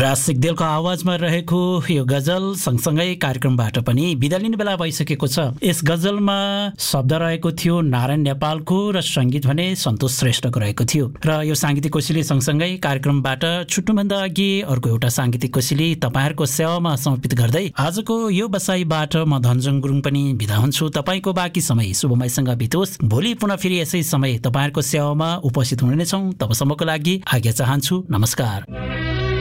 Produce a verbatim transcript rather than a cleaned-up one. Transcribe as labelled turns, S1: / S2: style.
S1: विराज सिग्देलको आवाजमा रहेको यो गजल सँगसँगै कार्यक्रमबाट पनि बिदा लिने बेला भइसकेको छ। यस गजलमा शब्द रहेको थियो नारायण नेपालको र सङ्गीत भने सन्तोष श्रेष्ठको रहेको थियो। र यो साङ्गीतिक कोसेली सँगसँगै कार्यक्रमबाट छुट्नुभन्दा अघि अर्को एउटा साङ्गीतिक कोसेली तपाईँहरूको सेवामा समर्पित गर्दै आजको यो बसाइबाट म धनजङ गुरुङ पनि बिदा हुन्छु। तपाईँको बाँकी समय शुभमयसँग बितोस्। भोलि पुनः फेरि यसै समय तपाईँहरूको सेवामा उपस्थित हुनेछौँ। तबसम्मको लागि आज्ञा चाहन्छु। नमस्कार।